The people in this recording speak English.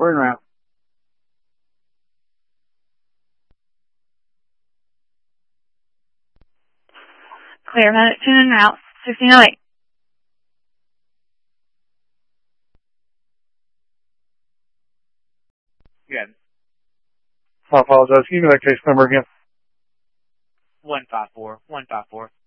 We're en route. Clear, medic 10 en route, 1608. Good. I apologize. Can you give me that case number again? 154.